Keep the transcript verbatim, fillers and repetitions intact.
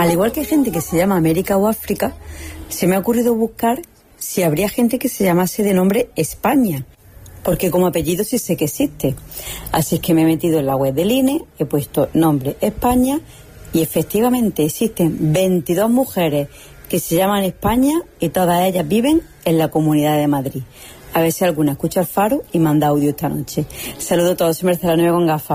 Al igual que hay gente que se llama América o África, se me ha ocurrido buscar si habría gente que se llamase de nombre España, porque como apellido sí sé que existe. Así es que me he metido en la web del I N E, he puesto nombre España y efectivamente existen veintidós mujeres que se llaman España y todas ellas viven en la Comunidad de Madrid. A ver si alguna escucha el Faro y manda audio esta noche. Saludos a todos, soy Mercedes Nueve con gafas.